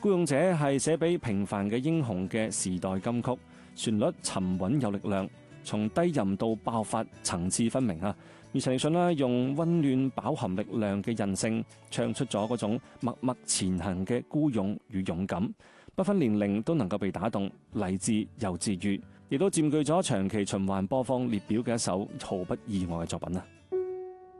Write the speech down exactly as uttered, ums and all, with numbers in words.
孤勇者係寫俾平凡嘅英雄嘅時代金曲，旋律沉穩有力量，從低吟到爆發，層次分明啊！而陳奕迅呢，用溫暖飽含力量嘅韌性，唱出咗嗰種默默前行嘅孤勇與勇敢，不分年齡都能夠被打動，勵志又治愈，亦都佔據咗長期循環播放列表嘅一首毫不意外嘅作品啊！